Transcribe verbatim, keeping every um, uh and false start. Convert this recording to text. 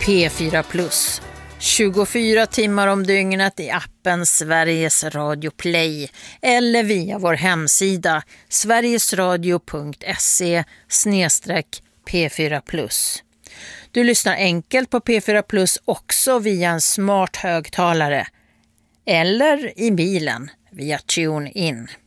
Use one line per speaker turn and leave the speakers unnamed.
P fyra plus. tjugofyra timmar om dygnet i appen Sveriges Radio Play eller via vår hemsida sverigesradio punkt se snedstreck P fyra plus. Du lyssnar enkelt på P fyra plus också via en smart högtalare eller i bilen via TuneIn.